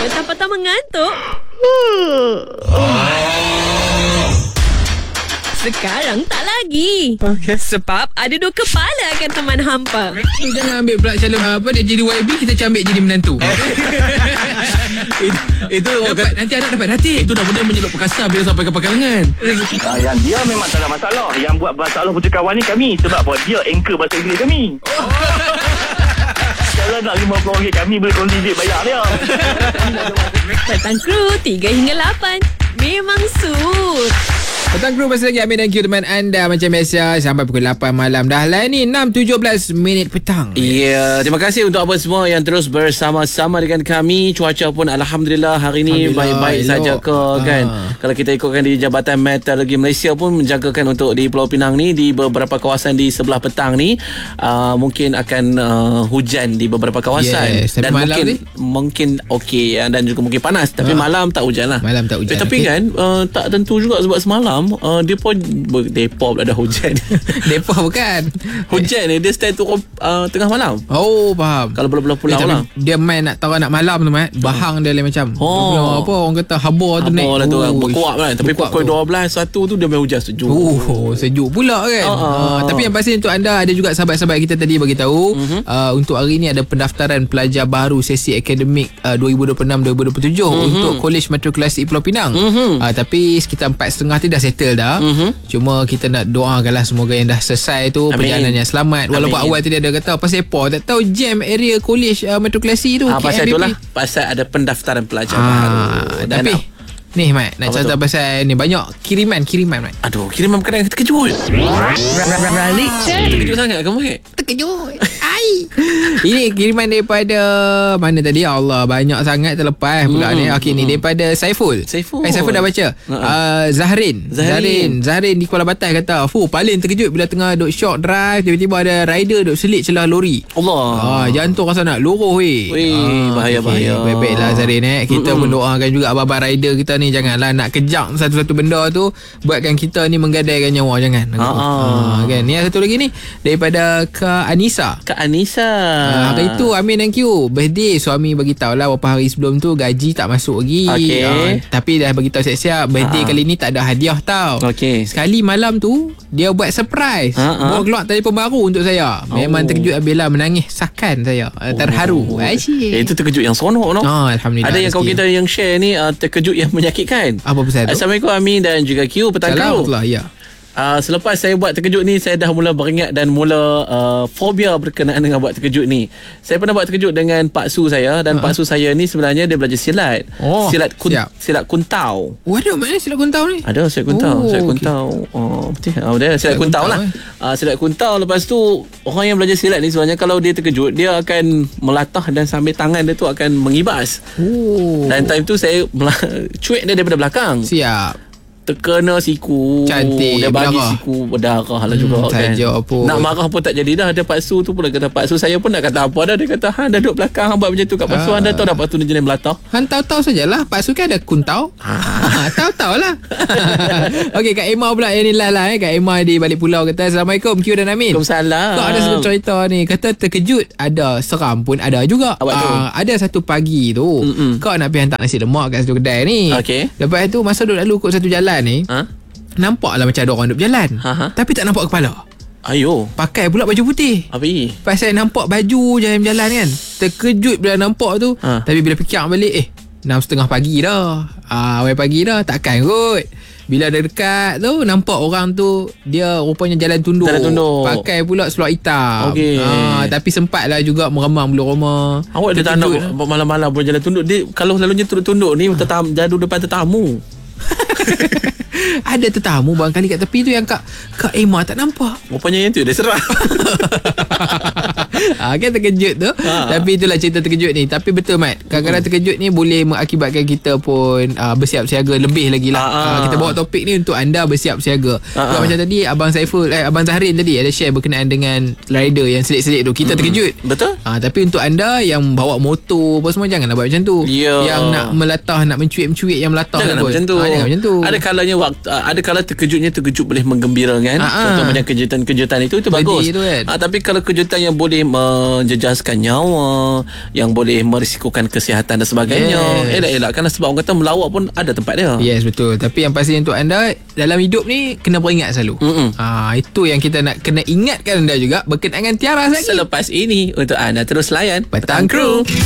Petang-petang mengantuk? Sekarang tak lagi. Okay. Sebab ada dua kepala akan teman hampa. Jangan ambil pula calon dia jadi YB, kita ambil jadi menantu. Itu dapat, nanti anak dapat hati. Itu dah benda menyeluk perkasa bila sampai ke pakarangan. Yang dia memang tak ada masalah. Yang buat masalah putera kawan ni kami. Sebab apa? Dia anchor bahasa Inggeris kami. Kalau nak RM50 kami boleh kondisi bayar dia. Petang Kru 3 hingga 8. Memang sur. Petang Kru masih lagi Amin dan Q teman anda macam biasa sampai pukul 8 malam. Dah lah ni 6.17 minit petang. Ya, terima kasih untuk apa semua yang terus bersama-sama dengan kami. Cuaca pun Alhamdulillah hari ni baik-baik saja ke kan. Kalau kita ikutkan di Jabatan Meteorologi Malaysia pun menjangkakan untuk di Pulau Pinang ni, di beberapa kawasan di sebelah petang ni mungkin akan hujan di beberapa kawasan. Yes, dan malam mungkin okey dan juga mungkin panas. Tapi malam tak hujan lah. Malam tak hujan. Tapi kan tak tentu juga sebab semalam dia pun Depok pula ada hujan. Depok bukan hujan ni dia start turun tengah malam. Oh faham. Kalau belah-belah pulau lah. Dia main nak tahu nak malam tu bahang dia lain macam. Apa orang kata habor tu naik. Habor lah tu berkuat kan. Tapi pukul 12 1 tu dia main hujan sejuk. Sejuk pula kan. Tapi yang pasti untuk anda ada juga sahabat-sahabat kita tadi bagi tahu untuk hari ni ada pendaftaran pelajar baru sesi akademik 2026-2027 untuk Kolej Matrikulasi Pulau Pinang. Tapi sekitar 4.5 tu dah settle dah. Cuma kita nak doakanlah semoga yang dah selesai tu perjalanannya selamat. Walaupun awal tadi ada kata pasal apa tak tahu jam area kolej matrikulasi tu pasal itulah pasal ada pendaftaran pelajar baru. Tapi ni Mat nak cerita pasal ni banyak kiriman Mat. Aduh, kiriman kadang terkejut. Ralik check. Terkejut sangat ke Mat? Terkejut. Ini kiriman daripada mana tadi? Allah, banyak sangat terlepas pula ni. Okey, ni daripada Saiful. Saiful dah baca. Zahrin di Kuala Batai kata, paling terkejut bila tengah duk short drive tiba-tiba ada rider duk selit celah lori. Allah. Jantung rasa nak luruh bahaya. Baiklah Zahrin kita mendoakan juga abang rider kita ni janganlah nak kejak satu-satu benda tu buatkan kita ni menggadaikan nyawa jangan. Kan. Ni satu lagi ni daripada Kak Anissa. Hari itu Amin dan Q birthday, suami bagi tahulah beberapa hari sebelum tu gaji tak masuk lagi. Tapi dah bagi tahu siap-siap birthday kali ni tak ada hadiah tau. Sekali malam tu dia buat surprise. Bawa keluar telefon baru untuk saya. Memang terkejut habislah, menangis sakan saya. Terharu. Itu terkejut yang seronok no. Alhamdulillah. Ada yang kau kita yang share ni terkejut yang menyakitkan. Apa pasal tu? Assalamualaikum Amin dan juga Q petang kau. Ya. Selepas saya buat terkejut ni, saya dah mula beringat dan mula fobia berkenaan dengan buat terkejut ni. Saya pernah buat terkejut dengan Pak Su saya. Dan Pak Su saya ni sebenarnya dia belajar silat. Silat kuntau. Ada mana silat kuntau ni? Ada silat kuntau. Silat kuntau. Betul. Ada silat kuntau lah. Silat kuntau. Lepas tu orang yang belajar silat ni sebenarnya kalau dia terkejut, dia akan melatah dan sambil tangan dia tu akan mengibas. Dan time tu saya cuik dia daripada belakang. Siap. Terkena siku. Cantik. Dia bagi siku berdarah lah juga kan. Nak marah pun tak jadi dah. Ada Pak Su tu pula kata, Pak Su saya pun nak kata apa dah. Dia kata dah duduk belakang hang buat macam tu kat Pak Su. Anda tahu dah Pak Su ni jenis melatah. Han tahu-tahu sajalah. Pak Su kan ada kuntau. Tahu-tahu lah. Okey, Kak Emma pula yang ni lah Kak Emma di balik pulau kata, Assalamualaikum Q dan Amin. Waalaikumsalam. Kau ada satu cerita ni. Kata terkejut ada, seram pun ada juga. Ada satu pagi tu kau nak pergi hantar nasi lemak kat satu kedai ni. Lepas tu masa duduk lalu kot satu jalan ni, nampaklah macam ada orang duduk berjalan. Tapi tak nampak kepala. Pakai pula baju putih. Pasal nampak baju jalan-jalan kan. Terkejut bila nampak tu. Tapi bila fikir balik 6:30 pagi dah. Awal pagi dah. Takkan kot. Bila dah dekat tu nampak orang tu dia rupanya jalan tunduk. Pakai pula seluar hitam. Tapi sempatlah juga meremang bulu roma. Awak dia tak nak malam-malam pun jalan tunduk. Dia kalau selalunya tunduk ni jadu depan tetamu. Ada tetamu barangkali kat tepi tu yang Kak Emma tak nampak. Rupanya yang tu dia serah. Kan terkejut tu. Tapi itulah cerita terkejut ni. Tapi betul Mat, kadang-kadang terkejut ni boleh mengakibatkan kita pun bersiap siaga lebih lagi lah. Kita bawa topik ni untuk anda bersiap siaga. Macam tadi Abang Saiful Abang Zahrin tadi ada share berkenaan dengan rider yang selit-selit tu. Kita terkejut. Betul. Tapi untuk anda yang bawa motor apa semua, janganlah buat macam tu. Yang nak melatah, nak mencuit-mencuit yang melatah, janganlah macam tu. Jangan macam tu. Ada kalanya ada kala terkejut boleh menggembirakan. Contoh macam kejutan-kejutan itu bagus. Kan? Tapi kalau kejutan yang boleh menjejaskan nyawa, yang boleh merisikokan kesihatan dan sebagainya. Elak-elak kan, sebab orang kata melawak pun ada tempat dia. Yes, betul. Tapi yang pasti untuk anda dalam hidup ni kena beringat selalu. Itu yang kita nak kena ingatkan anda juga berkenaan Tiara lagi. Selepas ini untuk anda terus layan Petang Crew.